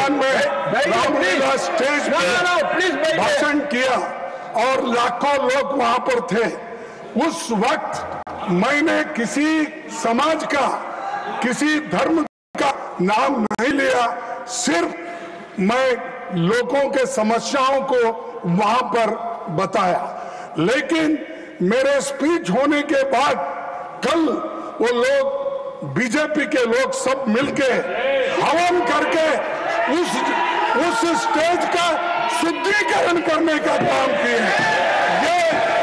मैदान में रामलीला स्टेज पे भाषण किया और लाखों लोग वहां पर थे। उस वक्त मैंने किसी समाज का, किसी धर्म का नाम नहीं लिया, सिर्फ मैं लोगों के समस्याओं को वहां पर बताया। लेकिन मेरे स्पीच होने के बाद कल वो लोग, बीजेपी के लोग सब मिलके हवन करके उस स्टेज का शुद्धिकरण करने का काम किए। ये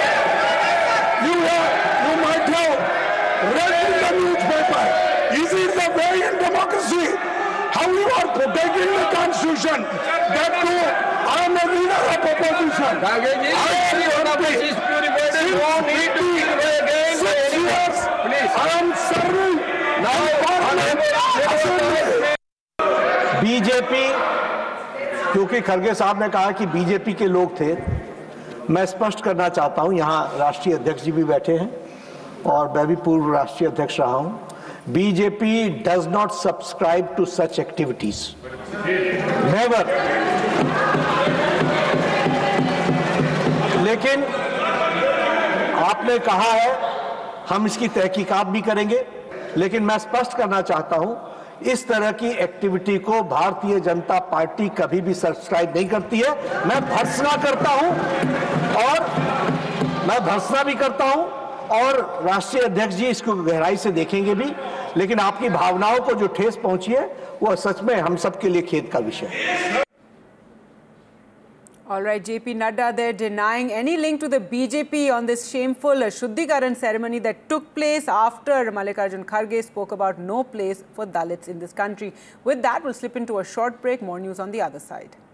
you might have read in the newspaper. Is it the way in democracy? How you are protecting the constitution? That too, I am a leader of opposition. I am serving. BJP, क्योंकि खड़गे साहब ने कहा कि BJP के लोग थे, मैं स्पष्ट करना चाहता हूं, यहाँ राष्ट्रीय अध्यक्ष जी भी बैठे हैं और मैं भी पूर्व राष्ट्रीय अध्यक्ष रहा हूं। BJP does not subscribe to such activities, never. लेकिन आपने कहा है हम इसकी तहकीकात भी करेंगे, लेकिन मैं स्पष्ट करना चाहता हूं इस तरह की एक्टिविटी को भारतीय जनता पार्टी कभी भी सब्सक्राइब नहीं करती है। मैं भर्त्सना करता हूं और मैं भर्त्सना भी करता हूं और राष्ट्रीय अध्यक्ष जी इसको गहराई से देखेंगे भी, लेकिन आपकी भावनाओं को जो ठेस पहुंची है वो सच में हम सबके लिए खेद का विषय है। All right, JP Nadda, they're denying any link to the BJP on this shameful Shuddhikaran ceremony that took place after Mallikarjun Kharge spoke about no place for Dalits in this country. With that, we'll slip into a short break. More news on the other side.